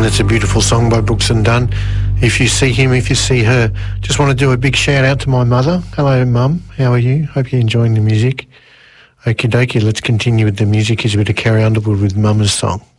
it's a beautiful song by Brooks and Dunn. If you see him, if you see her, just want to do a big shout out to my mother. Hello, Mum. How are you? Hope you're enjoying the music. Okie dokie, let's continue with the music. Here's a bit of Carrie Underwood with Mama's Song.